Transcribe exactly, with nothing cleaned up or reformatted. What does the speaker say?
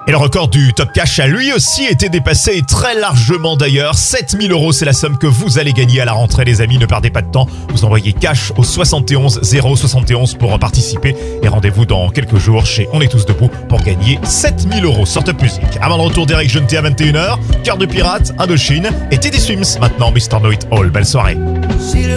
Et le record du Top Cash a lui aussi été dépassé, et très largement d'ailleurs. sept mille euros, c'est la somme que vous allez gagner à la rentrée, les amis. Ne perdez pas de temps, vous envoyez cash au soixante et onze zéro soixante et onze pour participer. Et rendez-vous dans quelques jours chez On est tous debout pour gagner sept mille euros sur Top Music. Avant le retour d'Eric Jeunté à vingt et une heures, Cœur de Pirate, Indochine et Teddy Swims. Maintenant, mister Know It All. Belle soirée.